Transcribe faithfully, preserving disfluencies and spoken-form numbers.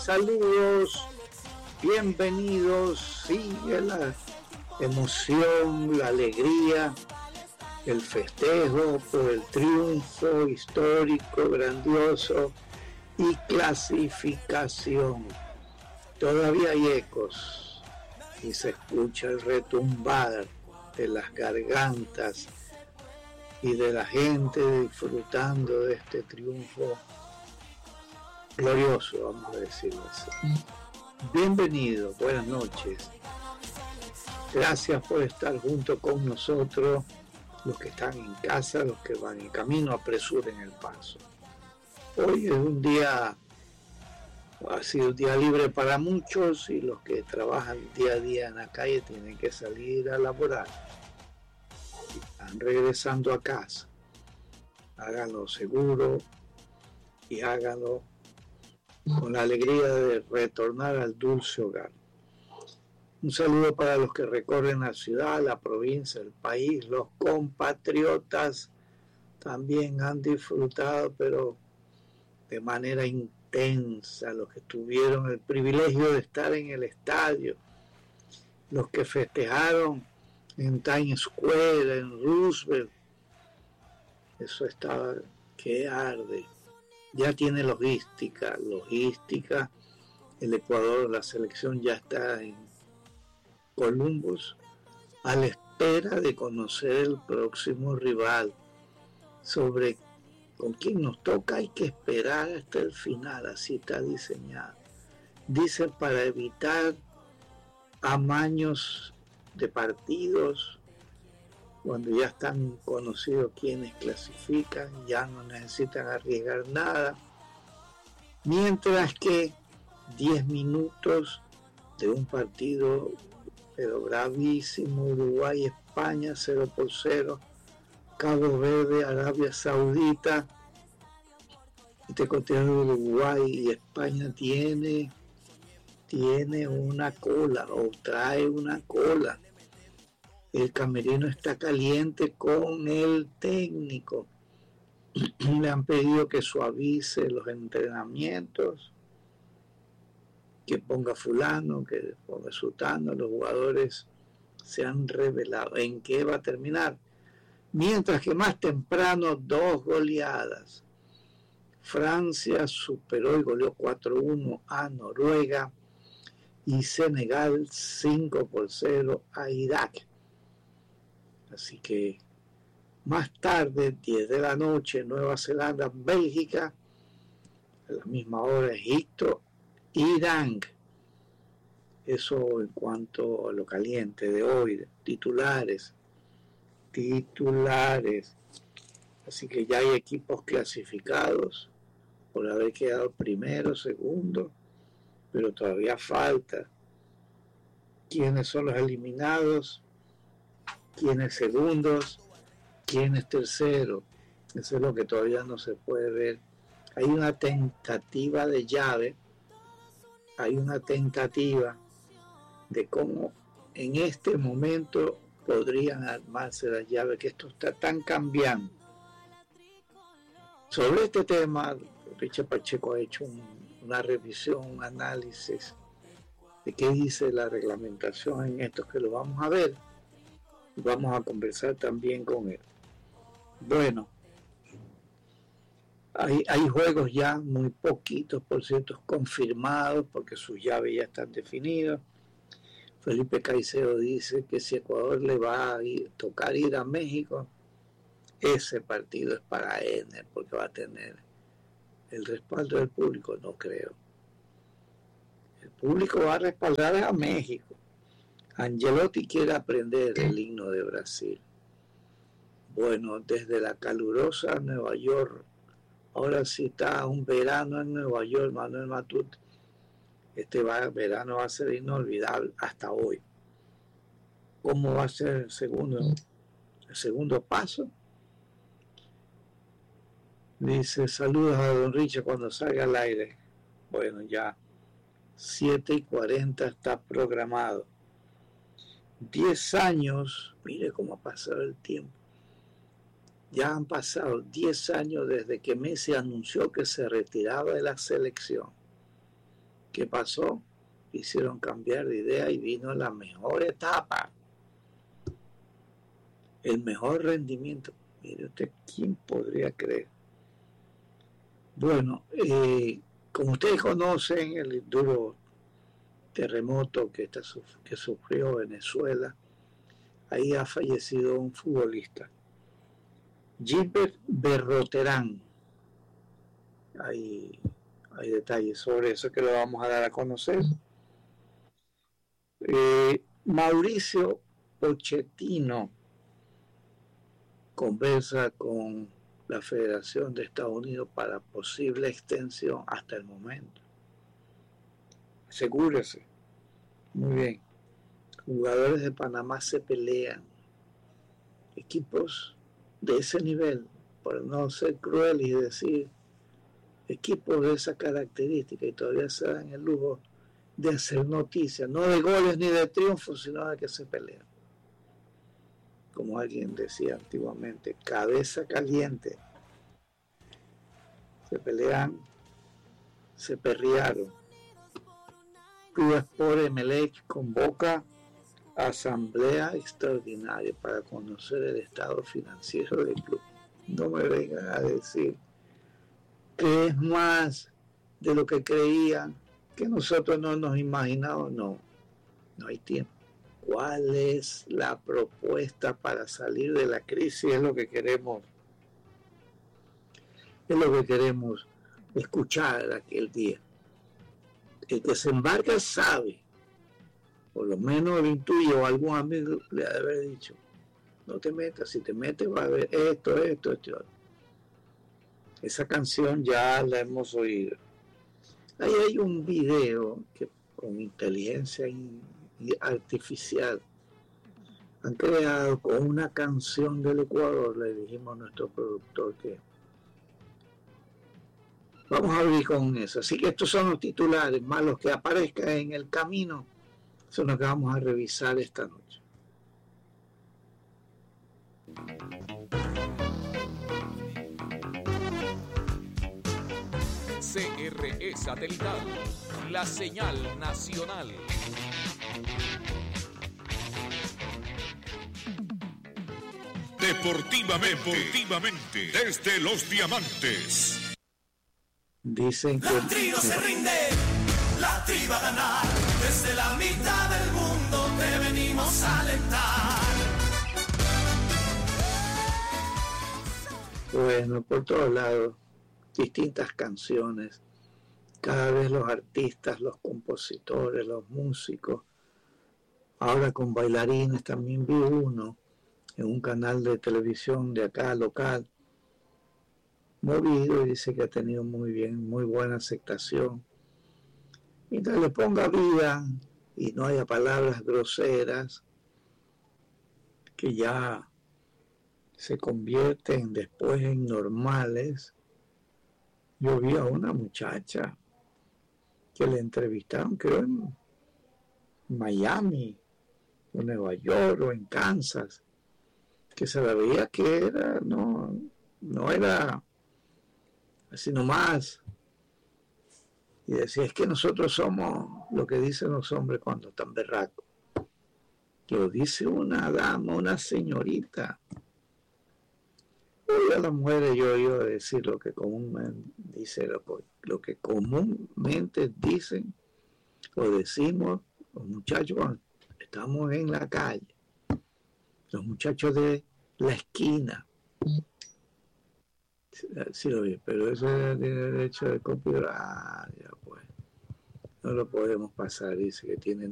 Saludos, bienvenidos, sigue la emoción, la alegría, el festejo por el triunfo histórico, grandioso y clasificación. Todavía hay ecos y se escucha el retumbar de las gargantas y de la gente disfrutando de este triunfo glorioso, vamos a decirlo así. Bienvenidos, buenas noches. Gracias por estar junto con nosotros, los que están en casa, los que van en camino, apresuren el paso. Hoy es un día, ha sido un día libre para muchos y los que trabajan día a día en la calle tienen que salir a laborar. Están regresando a casa. Háganlo seguro y háganlo con la alegría de retornar al dulce hogar. Un saludo para los que recorren la ciudad, la provincia, el país, los compatriotas también han disfrutado, pero de manera intensa, los que tuvieron el privilegio de estar en el estadio, los que festejaron en Times Square, en Roosevelt, eso estaba que arde. Ya tiene logística, logística, el Ecuador, la selección ya está en Columbus a la espera de conocer el próximo rival. Sobre con quién nos toca hay que esperar hasta el final, así está diseñado. Dice para evitar amaños de partidos, cuando ya están conocidos quienes clasifican, ya no necesitan arriesgar nada, mientras que diez minutos de un partido pero bravísimo, Uruguay, España, cero por cero, Cabo Verde, Arabia Saudita, este conteo de Uruguay y España tiene, tiene una cola, o trae una cola. El camerino está caliente con el técnico. Le han pedido que suavice los entrenamientos, que ponga fulano, que ponga sutano. Los jugadores se han revelado. ¿En qué va a terminar? Mientras que más temprano, dos goleadas. Francia superó y goleó cuatro uno a Noruega y Senegal cinco por cero a Irak. Así que más tarde, diez de la noche, Nueva Zelanda, Bélgica, a la misma hora Egipto, Irán. Eso en cuanto a lo caliente de hoy, titulares, titulares. Así que ya hay equipos clasificados por haber quedado primero, segundo, pero todavía falta. ¿Quiénes son los eliminados? ¿Quiénes segundos? ¿Quiénes terceros? Eso es lo que todavía no se puede ver. Hay una tentativa de llave, hay una tentativa de cómo en este momento podrían armarse las llaves, que esto está tan cambiando. Sobre este tema, Richard Pacheco ha hecho un, una revisión, un análisis de qué dice la reglamentación en esto, que lo vamos a ver. Vamos a conversar también con él. Bueno, hay, hay juegos ya muy poquitos, por cierto, confirmados, porque sus llaves ya están definidas. Felipe Caicedo dice que si Ecuador le va a ir, tocar ir a México, ese partido es para él, porque va a tener el respaldo del público, no creo. El público va a respaldar a México. Angelotti quiere aprender el himno de Brasil. Bueno, desde la calurosa Nueva York, ahora sí está un verano en Nueva York, Manuel Matute. Este va, verano va a ser inolvidable hasta hoy. ¿Cómo va a ser el segundo, el segundo paso? Dice, saludos a don Richard cuando salga al aire. Bueno, ya siete y cuarenta está programado. diez años, mire cómo ha pasado el tiempo. Ya han pasado diez años desde que Messi anunció que se retiraba de la selección. ¿Qué pasó? Hicieron cambiar de idea y vino la mejor etapa, el mejor rendimiento. Mire usted, ¿quién podría creer? Bueno, eh, como ustedes conocen, el duro terremoto que, está, que sufrió Venezuela, ahí ha fallecido un futbolista, Gilbert Berroterán. Hay, hay detalles sobre eso que lo vamos a dar a conocer. Eh, Mauricio Pochettino conversa con la Federación de Estados Unidos para posible extensión hasta el momento. Asegúrese. Muy bien. Jugadores de Panamá se pelean. Equipos de ese nivel, por no ser cruel y decir equipos de esa característica, y todavía se dan el lujo de hacer noticias, no de goles ni de triunfos, sino de que se pelean. Como alguien decía antiguamente, cabeza caliente. Se pelean, se perrearon. Club Sport Emelec convoca asamblea extraordinaria para conocer el estado financiero del club. No me vengan a decir que es más de lo que creían, que nosotros no nos imaginábamos. No, no hay tiempo. ¿Cuál es la propuesta para salir de la crisis? Es lo que queremos, es lo que queremos escuchar aquel día. El que se embarca sabe, por lo menos lo intuye, o algún amigo le ha de haber dicho, no te metas, si te metes va a haber esto, esto, esto. Esa canción ya la hemos oído. Ahí hay un video que con inteligencia artificial han creado con una canción del Ecuador. Le dijimos a nuestro productor que vamos a abrir con eso. Así que estos son los titulares, más los que aparezcan en el camino, son los que vamos a revisar esta noche. C R E Satelital, la señal nacional. Deportivamente, deportivamente, desde los diamantes. Dicen que la tri no se rinde, la tri va a ganar. Desde la mitad del mundo te venimos a alentar. Bueno, por todos lados, distintas canciones. Cada vez los artistas, los compositores, los músicos. Ahora con bailarines también vi uno en un canal de televisión de acá local, movido, y dice que ha tenido muy bien, muy buena aceptación. Mientras le ponga vida y no haya palabras groseras que ya se convierten después en normales. Yo vi a una muchacha que le entrevistaron, creo en Miami, o Nueva York, o en Kansas, que se la veía que era, no, no era así nomás. Y decía, es que nosotros somos lo que dicen los hombres cuando están berracos. Lo dice una dama, una señorita. Hoy a las mujeres yo iba a decir lo que comúnmente dice, lo, lo que comúnmente dicen o decimos los muchachos cuando estamos en la calle, los muchachos de la esquina. Sí lo vi, pero eso tiene derecho de copyright, ah, ya pues, no lo podemos pasar, dice que tienen